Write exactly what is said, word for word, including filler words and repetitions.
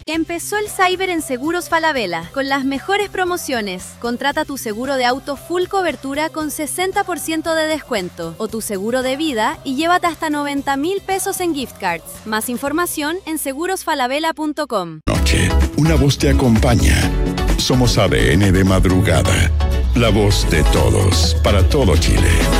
Empezó el Cyber en Seguros Falabella, con las mejores promociones. Contrata tu seguro de auto full cobertura con sesenta por ciento de descuento, o tu seguro de vida y llévate hasta noventa mil pesos en gift cards. Más información en seguros falabella punto com. Noche, una voz te acompaña. Somos A D N de madrugada, la voz de todos, para todo Chile.